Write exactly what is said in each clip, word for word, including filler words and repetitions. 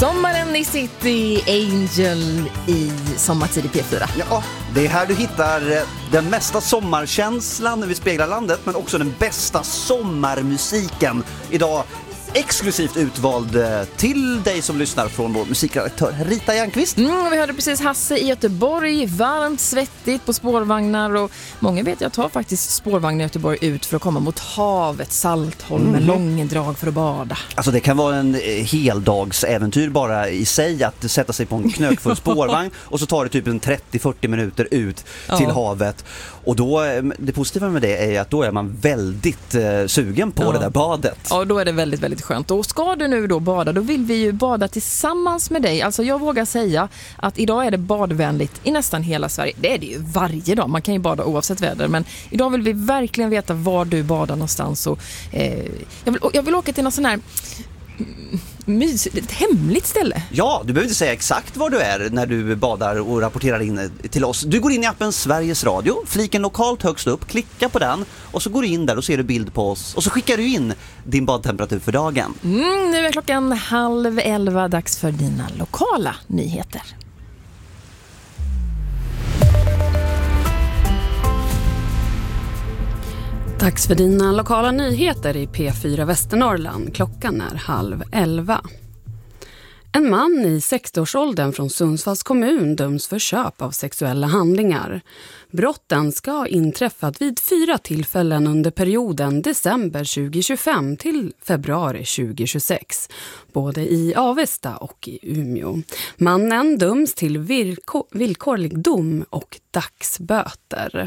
Sommaren i City, Angel i sommartid i P fyra. Ja, det är här du hittar den mesta sommarkänslan när vi speglar landet, men också den bästa sommarmusiken. Idag exklusivt utvald till dig som lyssnar från vår musikredaktör Rita Järnqvist. Mm, vi hörde precis Hasse i Göteborg, varmt, svettigt på spårvagnar, och många vet jag tar faktiskt spårvagnar i Göteborg ut för att komma mot havet, Saltholm, med mm. långa drag för att bada. Alltså det kan vara en heldagsäventyr bara i sig att sätta sig på en knökfull spårvagn och så tar det typ en trettio till fyrtio minuter ut ja. till havet. Och då, det positiva med det är att då är man väldigt eh, sugen på ja. det där badet. Ja, då är det väldigt, väldigt skönt. Och ska du nu då bada, då vill vi ju bada tillsammans med dig. Alltså jag vågar säga att idag är det badvänligt i nästan hela Sverige. Det är det ju varje dag. Man kan ju bada oavsett väder. Men idag vill vi verkligen veta var du badar någonstans. Och, eh, jag, vill, jag vill åka till någon sån här mys, ett hemligt ställe. Ja, du behöver inte säga exakt var du är när du badar och rapporterar in till oss. Du går in i appen Sveriges Radio, fliken lokalt högst upp, klicka på den och så går du in där och ser du bild på oss och så skickar du in din badtemperatur för dagen. Mm, nu är klockan halv elva, dags för dina lokala nyheter. Dags för dina lokala nyheter i P fyra Västernorrland. Klockan är halv elva. En man i sextioårsåldern från Sundsvalls kommun döms för köp av sexuella handlingar. Brotten ska ha inträffat vid fyra tillfällen under perioden december tjugohundratjugofem till februari tjugohundratjugosex, både i Avesta och i Umeå. Mannen döms till villkor- villkorlig dom och dagsböter.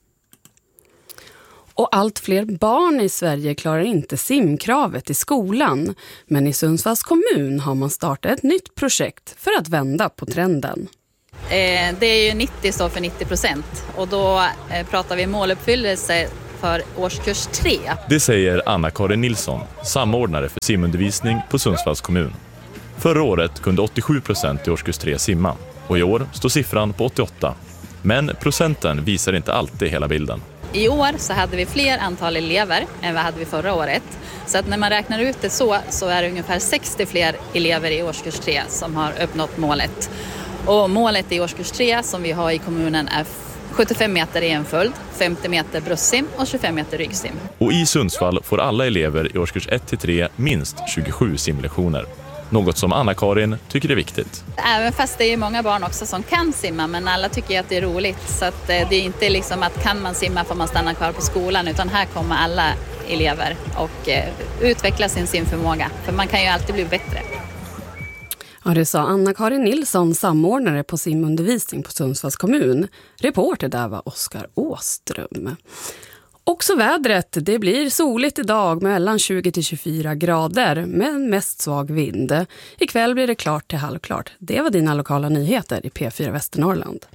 Och allt fler barn i Sverige klarar inte simkravet i skolan. Men i Sundsvalls kommun har man startat ett nytt projekt för att vända på trenden. Eh, det är ju nittio står för nittio procent och då eh, pratar vi måluppfyllelse för årskurs tre. Det säger Anna-Karin Nilsson, samordnare för simundervisning på Sundsvalls kommun. Förra året kunde åttiosju procent i årskurs tre simma och i år står siffran på åttioåtta. Men procenten visar inte alltid hela bilden. I år så hade vi fler antal elever än vad hade vi förra året. Så att när man räknar ut det så, så är det ungefär sextio fler elever i årskurs tre som har uppnått målet. Och målet i årskurs tre som vi har i kommunen är sjuttiofem meter i en följd, femtio meter bröstsim och tjugofem meter ryggsim. Och i Sundsvall får alla elever i årskurs ett till tre minst tjugosju simlektioner. Något som Anna-Karin tycker är viktigt. Även fast det är många barn också som kan simma, men alla tycker att det är roligt. Så att det är inte liksom att kan man simma får man stanna kvar på skolan, utan här kommer alla elever och utveckla sin simförmåga. För man kan ju alltid bli bättre. Ja, det sa Anna-Karin Nilsson, samordnare på simundervisning på Sundsvalls kommun. Reporter där var Oskar Åström. Också vädret, det blir soligt idag mellan tjugo till tjugofyra grader men mest svag vind. Ikväll blir det klart till halvklart. Det var dina lokala nyheter i P fyra Västernorrland.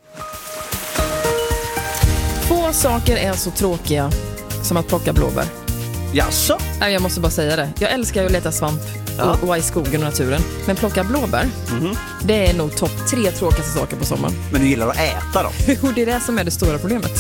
Få saker är så tråkiga som att plocka blåbär. Jaså? Nej, jag måste bara säga det. Jag älskar ju att leta svamp ja. och vara i skogen och naturen. Men plocka blåbär, mm-hmm. det är nog topp tre tråkigaste saker på sommaren. Men du gillar att äta då? Jo, det är det som är det stora problemet.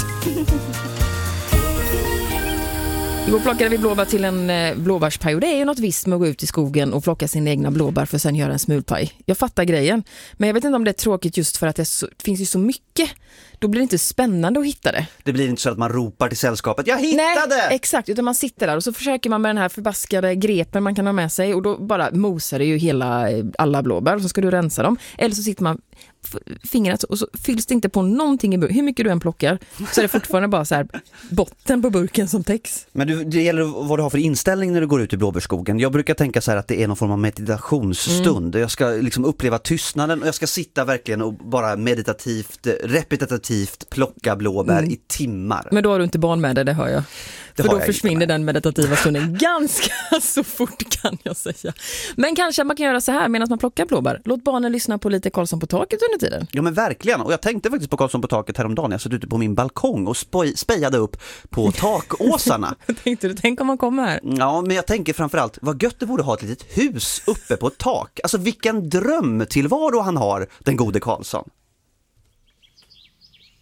Igår plockade vi blåbär till en eh, blåbärspaj, och det är ju något visst med att gå ut i skogen och plocka sina egna blåbär för att sen göra en smulpaj. Jag fattar grejen, men jag vet inte om det är tråkigt just för att det, så, det finns ju så mycket. Då blir det inte spännande att hitta det. Det blir inte så att man ropar till sällskapet, jag hittade! Nej, exakt, utan man sitter där och så försöker man med den här förbaskade grepen man kan ha med sig, och då bara mosar det ju hela, alla blåbär, och så ska du rensa dem. Eller så sitter man fingret och så fylls det inte på någonting i burken. Hur mycket du än plockar så är det fortfarande bara så här botten på burken som täcks. Men du, det gäller vad du har för inställning när du går ut i blåbärskogen. Jag brukar tänka så här att det är någon form av meditationsstund. Mm. Jag ska liksom uppleva tystnaden och jag ska sitta verkligen och bara meditativt, repetitivt plocka blåbär mm. i timmar. Men då har du inte barn med dig, det hör jag. Det För då försvinner den meditativa stunden ganska så fort, kan jag säga. Men kanske man kan göra så här medan man plockar blåbär. Låt barnen lyssna på lite Karlsson på taket under tiden. Ja, men verkligen. Och jag tänkte faktiskt på Karlsson på taket häromdagen. Jag satt ute på min balkong och spoj- spejade upp på takåsarna. Tänkte du, tänk om man kommer här. Ja, men jag tänker framförallt, vad gött det borde ha ett litet hus uppe på ett tak. Alltså vilken dröm tillvaro han har, den gode Karlsson.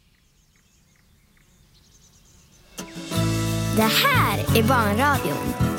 Det här är Barnradion.